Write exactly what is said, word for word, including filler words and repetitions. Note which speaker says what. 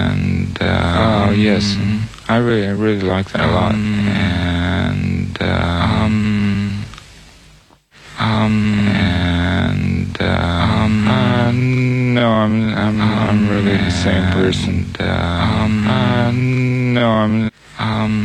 Speaker 1: and uh,
Speaker 2: oh yes,
Speaker 1: I really, I really like that a lot.
Speaker 2: Um,
Speaker 1: And um,
Speaker 2: um,
Speaker 1: and uh,
Speaker 2: um,
Speaker 1: uh, no, I'm, I'm, I'm really the same person.
Speaker 2: and, uh,
Speaker 1: Uh, no, I'm.
Speaker 2: um,